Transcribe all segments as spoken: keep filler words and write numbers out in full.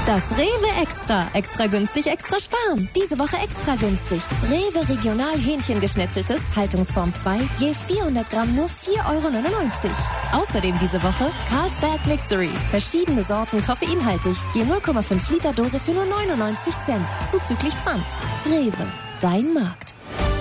Das Rewe Extra. Extra günstig, extra sparen. Diese Woche extra günstig. Rewe Regional Hähnchengeschnetzeltes, Haltungsform zwei, je vierhundert Gramm nur vier Euro neunundneunzig. Außerdem diese Woche Carlsberg Mixery. Verschiedene Sorten koffeinhaltig, je null Komma fünf Liter Dose für nur neunundneunzig Cent. Zuzüglich Pfand. Rewe, dein Markt.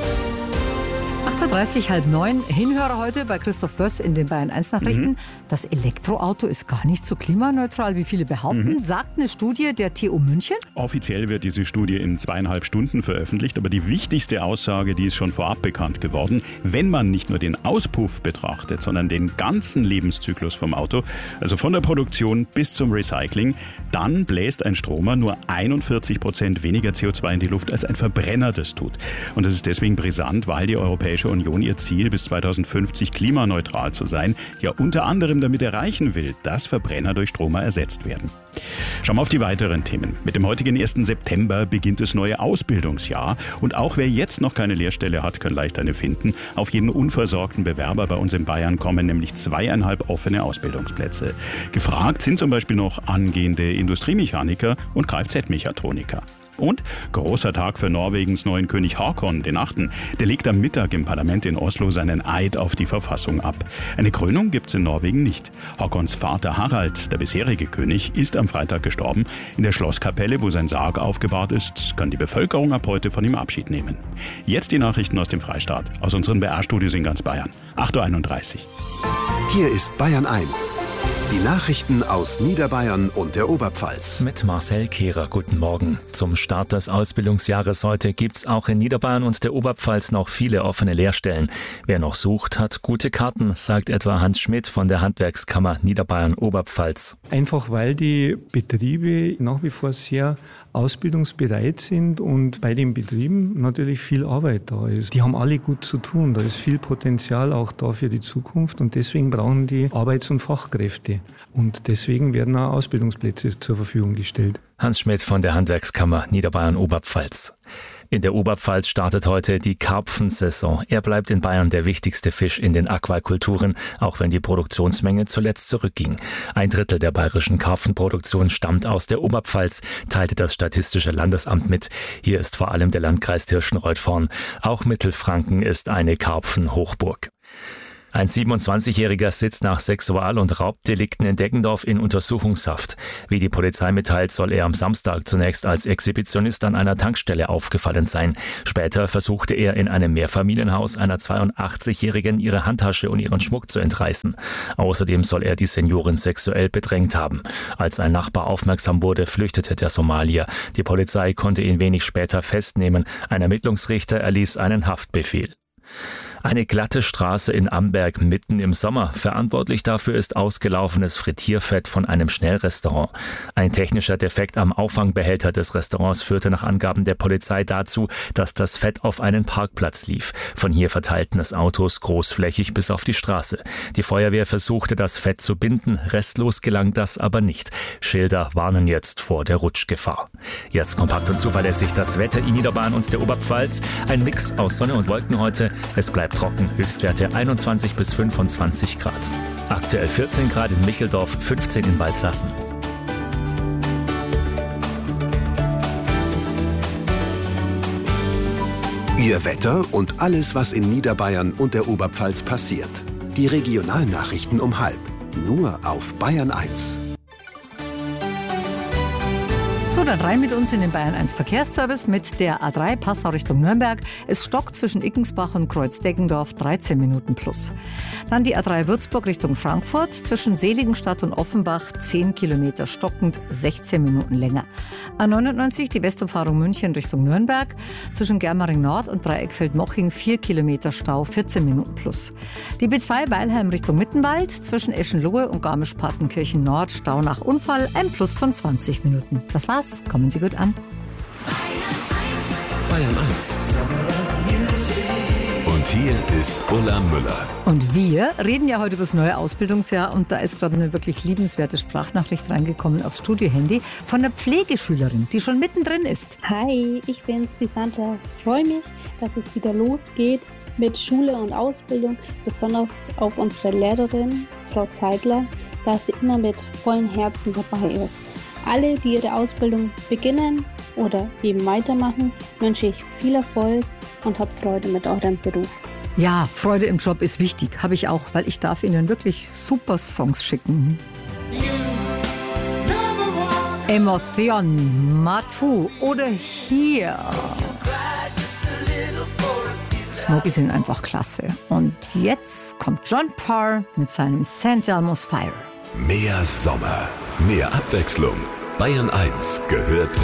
acht Uhr dreißig, halb neun. Hinhörer heute bei Christoph Böss in den Bayern eins Nachrichten. Mhm. Das Elektroauto ist gar nicht so klimaneutral, wie viele behaupten, mhm. sagt eine Studie der T U München. Offiziell wird diese Studie in zweieinhalb Stunden veröffentlicht, aber die wichtigste Aussage, die ist schon vorab bekannt geworden. Wenn man nicht nur den Auspuff betrachtet, sondern den ganzen Lebenszyklus vom Auto, also von der Produktion bis zum Recycling, dann bläst ein Stromer nur einundvierzig Prozent weniger C O zwei in die Luft, als ein Verbrenner das tut. Und das ist deswegen brisant, weil die Europäische Union ihr Ziel bis zweitausendfünfzig klimaneutral zu sein, ja unter anderem damit erreichen will, dass Verbrenner durch Stromer ersetzt werden. Schauen wir auf die weiteren Themen. Mit dem heutigen ersten September beginnt das neue Ausbildungsjahr und auch wer jetzt noch keine Lehrstelle hat, kann leicht eine finden. Auf jeden unversorgten Bewerber bei uns in Bayern kommen nämlich zweieinhalb offene Ausbildungsplätze. Gefragt sind zum Beispiel noch angehende Industriemechaniker und Kfz-Mechatroniker. Und großer Tag für Norwegens neuen König Haakon, den Achten. Der legt am Mittag im Parlament in Oslo seinen Eid auf die Verfassung ab. Eine Krönung gibt's in Norwegen nicht. Haakons Vater Harald, der bisherige König, ist am Freitag gestorben. In der Schlosskapelle, wo sein Sarg aufgebahrt ist, kann die Bevölkerung ab heute von ihm Abschied nehmen. Jetzt die Nachrichten aus dem Freistaat, aus unseren B R-Studios in ganz Bayern. acht Uhr einunddreißig. Hier ist Bayern eins. Die Nachrichten aus Niederbayern und der Oberpfalz. Mit Marcel Kehrer, guten Morgen. Zum Start des Ausbildungsjahres heute gibt's auch in Niederbayern und der Oberpfalz noch viele offene Lehrstellen. Wer noch sucht, hat gute Karten, sagt etwa Hans Schmidt von der Handwerkskammer Niederbayern-Oberpfalz. Einfach weil die Betriebe nach wie vor sehr ausbildungsbereit sind und bei den Betrieben natürlich viel Arbeit da ist. Die haben alle gut zu tun, da ist viel Potenzial auch da für die Zukunft und deswegen brauchen die Arbeits- und Fachkräfte. Und deswegen werden auch Ausbildungsplätze zur Verfügung gestellt. Hans Schmidt von der Handwerkskammer Niederbayern-Oberpfalz. In der Oberpfalz startet heute die Karpfensaison. Er bleibt in Bayern der wichtigste Fisch in den Aquakulturen, auch wenn die Produktionsmenge zuletzt zurückging. Ein Drittel der bayerischen Karpfenproduktion stammt aus der Oberpfalz, teilte das Statistische Landesamt mit. Hier ist vor allem der Landkreis Tirschenreuth vorn. Auch Mittelfranken ist eine Karpfenhochburg. Ein siebenundzwanzigjähriger sitzt nach Sexual- und Raubdelikten in Deggendorf in Untersuchungshaft. Wie die Polizei mitteilt, soll er am Samstag zunächst als Exhibitionist an einer Tankstelle aufgefallen sein. Später versuchte er in einem Mehrfamilienhaus einer zweiundachtzigjährigen ihre Handtasche und ihren Schmuck zu entreißen. Außerdem soll er die Seniorin sexuell bedrängt haben. Als ein Nachbar aufmerksam wurde, flüchtete der Somalier. Die Polizei konnte ihn wenig später festnehmen. Ein Ermittlungsrichter erließ einen Haftbefehl. Eine glatte Straße in Amberg mitten im Sommer. Verantwortlich dafür ist ausgelaufenes Frittierfett von einem Schnellrestaurant. Ein technischer Defekt am Auffangbehälter des Restaurants führte nach Angaben der Polizei dazu, dass das Fett auf einen Parkplatz lief. Von hier verteilten es Autos großflächig bis auf die Straße. Die Feuerwehr versuchte, das Fett zu binden. Restlos gelang das aber nicht. Schilder warnen jetzt vor der Rutschgefahr. Jetzt kompakt und zuverlässig das Wetter in Niederbayern und der Oberpfalz. Ein Mix aus Sonne und Wolken heute. Es bleibt trocken, Höchstwerte einundzwanzig bis fünfundzwanzig Grad. Aktuell vierzehn Grad in Micheldorf, fünfzehn in Waldsassen. Ihr Wetter und alles, was in Niederbayern und der Oberpfalz passiert. Die Regionalnachrichten um halb. Nur auf Bayern eins. So, dann rein mit uns in den Bayern eins Verkehrsservice mit der A drei Passau Richtung Nürnberg. Es stockt zwischen Ickensbach und Kreuz-Deggendorf dreizehn Minuten plus. Dann die A drei Würzburg Richtung Frankfurt zwischen Seligenstadt und Offenbach zehn Kilometer stockend, sechzehn Minuten länger. A neunundneunzig die Westumfahrung München Richtung Nürnberg zwischen Germering Nord und Dreieckfeld-Moching vier Kilometer Stau, vierzehn Minuten plus. Die B zwei Weilheim Richtung Mittenwald zwischen Eschenlohe und Garmisch-Partenkirchen Nord Stau nach Unfall, ein Plus von zwanzig Minuten. Das war's. Kommen Sie gut an. Bayern eins. Und hier ist Ulla Müller. Und wir reden ja heute über das neue Ausbildungsjahr und da ist gerade eine wirklich liebenswerte Sprachnachricht reingekommen aufs Studiohandy von einer Pflegeschülerin, die schon mittendrin ist. Hi, ich bin's, die Sandra. Ich freue mich, dass es wieder losgeht mit Schule und Ausbildung, besonders auf unsere Lehrerin, Frau Zeigler. dass sie immer mit vollem Herzen dabei ist. Alle, die ihre Ausbildung beginnen oder eben weitermachen, wünsche ich viel Erfolg und habt Freude mit eurem Beruf. Ja, Freude im Job ist wichtig, habe ich auch, weil ich darf Ihnen wirklich super Songs schicken. Emotion, Matu oder hier. Smokey sind einfach klasse. Und jetzt kommt John Parr mit seinem Saint Elmo's Fire. Mehr Sommer, mehr Abwechslung. Bayern eins gehört